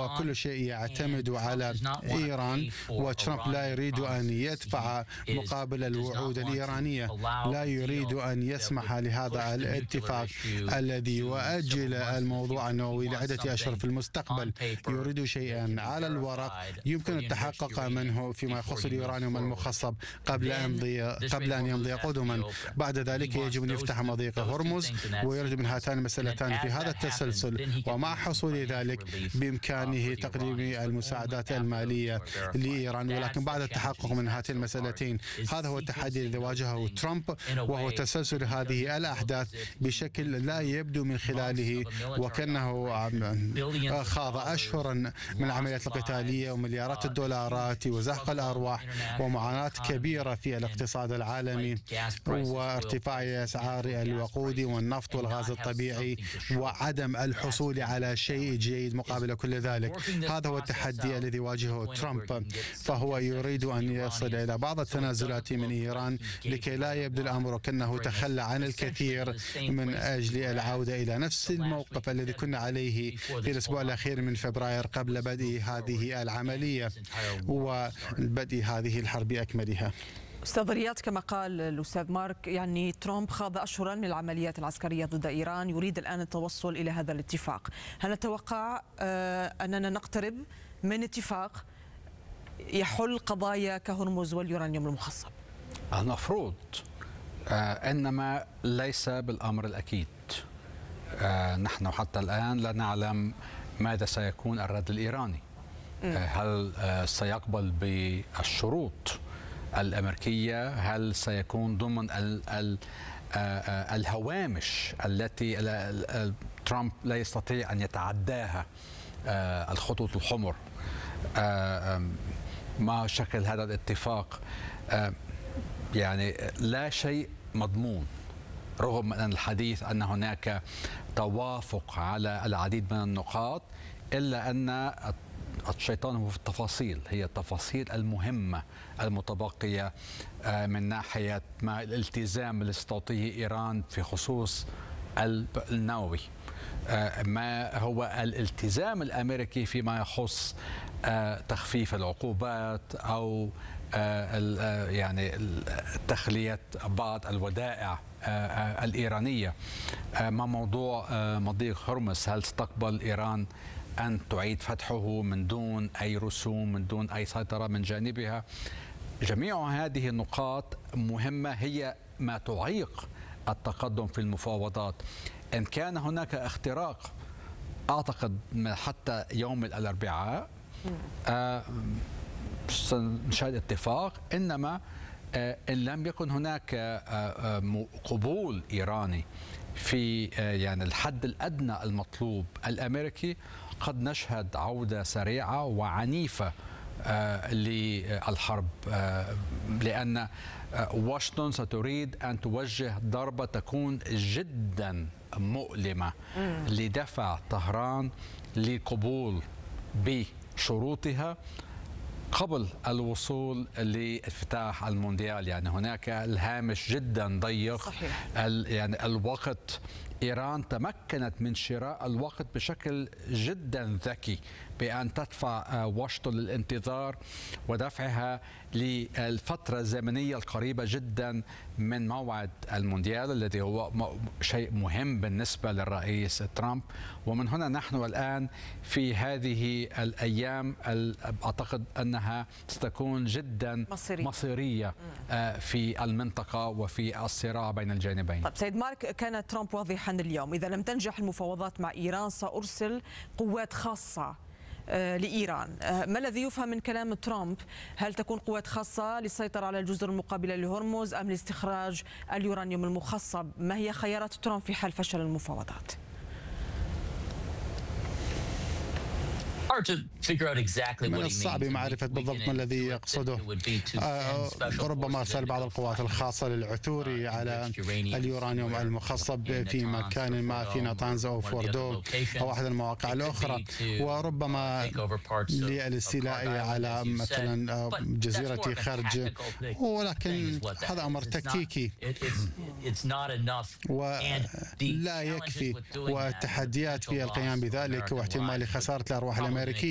وكل شيء يعتمد على إيران، وترامب لا يريد أن يدفع مقابل الوعود الإيرانية، لا يريد أن يسمح لهذا الاتفاق الذي يؤجل الموضوع النووي لعدة أشهر في المستقبل. يريد شيئا على الورق يمكن التحقق منه فيما يخص اليورانيوم المخصب قبل أن يمضي قدما. بعد ذلك يجب أن يفتح مضيق هرمز، ويرد من هاتان المسألتان في هذا التسلسل، ومع حصول ذلك بإمكانه تقديم المساعدات المالية لإيران. ولكن بعد التحقق من هاتين المسألتين، هذا هو التحدي الذي واجهه ترامب، وهو تسلسل هذه الأحداث بشكل لا يبدو من خلاله وكأنه خاض أشهرا من العمليات القتالية ومليارات الدولارات وزحق الأرواح ومعاناة كبيرة في الاقتصاد العالمي وارتفاع أسعار الوقود والنفط والغاز الطبيعي وعدم الحصول على شيء جيد مقابل كل ذلك. هذا هو التحدي الذي يواجهه ترامب، فهو يريد أن يصل إلى بعض التنازلات من إيران لكي لا يبدو الأمر كأنه تخلى عن الكثير من أجل العودة إلى نفس الموقف الذي كنا عليه في الأسبوع الأخير من فبراير قبل بدء هذه العملية وبدء هذه الحرب بأكملها. أستاذ رياض، كما قال الأستاذ مارك، يعني ترامب خاض أشهرا من العمليات العسكرية ضد إيران، يريد الآن التوصل إلى هذا الاتفاق. هل نتوقع أننا نقترب من اتفاق يحل قضايا كهرمز واليورانيوم المخصب؟ المفروض، إنما ليس بالأمر الأكيد. نحن حتى الآن لا نعلم ماذا سيكون الرد الإيراني. هل سيقبل بالشروط الأمريكية؟ هل سيكون ضمن الهوامش التي ترامب لا يستطيع أن يتعداها، الخطوط الحمر؟ ما شكل هذا الاتفاق؟ يعني لا شيء مضمون، رغم من الحديث أن هناك توافق على العديد من النقاط، إلا أن الشيطان هو في التفاصيل، هي التفاصيل المهمة المتبقية من ناحية ما الالتزام اللي ستعطيه إيران في خصوص النووي، ما هو الالتزام الأمريكي فيما يخص تخفيف العقوبات أو يعني تخلية بعض الودائع الإيرانية. ما موضوع مضيق هرمز؟ هل تقبل إيران أن تعيد فتحه من دون أي رسوم، من دون أي سيطرة من جانبها؟ جميع هذه النقاط مهمة، هي ما تعيق التقدم في المفاوضات. إن كان هناك اختراق، أعتقد حتى يوم الأربعاء سنشاهد اتفاق، إنما إن لم يكن هناك قبول إيراني في يعني الحد الأدنى المطلوب الأمريكي، قد نشهد عودة سريعة وعنيفة للحرب، لأن واشنطن ستريد أن توجه ضربة تكون جدا مؤلمة لدفع طهران لقبول بشروطها قبل الوصول لافتتاح المونديال. يعني هناك الهامش جدا ضيق. صحيح. يعني الوقت، إيران تمكنت من شراء الوقت بشكل جدا ذكي بأن تدفع واشنطن للانتظار ودفعها للفترة الزمنية القريبة جدا من موعد المونديال الذي هو شيء مهم بالنسبة للرئيس ترامب. ومن هنا نحن الآن في هذه الأيام أعتقد أنها ستكون جدا مصيرية في المنطقة وفي الصراع بين الجانبين. طيب سيد مارك، كان ترامب واضحا اليوم: إذا لم تنجح المفاوضات مع إيران سأرسل قوات خاصة لإيران. ما الذي يفهم من كلام ترامب؟ هل تكون قوات خاصة للسيطرة على الجزر المقابلة لهرمز أم لاستخراج اليورانيوم المخصب؟ ما هي خيارات ترامب في حال فشل المفاوضات؟ من الصعب معرفة بالضبط ما الذي يقصده. ربما أرسل بعض القوات الخاصة للعثور على اليورانيوم المخصب في مكان ما في ناتانز أو فوردو أو أحد المواقع الأخرى، وربما للاستيلاء على مثلا جزيرة خرج، ولكن هذا أمر تكتيكي ولا يكفي، والتحديات في القيام بذلك واحتمال خسارة الأرواح الأمريكية